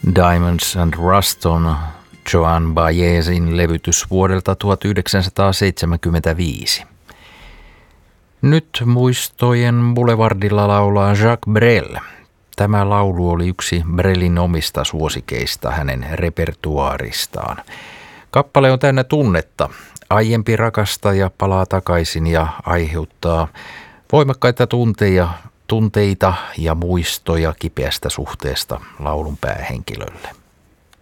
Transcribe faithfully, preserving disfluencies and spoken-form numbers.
Diamonds and Rust on Joan Baezin levytys vuodelta tuhatyhdeksänsataaseitsemänkymmentäviisi. Nyt muistojen boulevardilla laulaa Jacques Brel. Tämä laulu oli yksi Brelin omista suosikeista hänen repertuaaristaan. Kappale on täynnä tunnetta. Aiempi rakastaja palaa takaisin ja aiheuttaa voimakkaita tunteja, tunteita ja muistoja kipeästä suhteesta laulun päähenkilölle.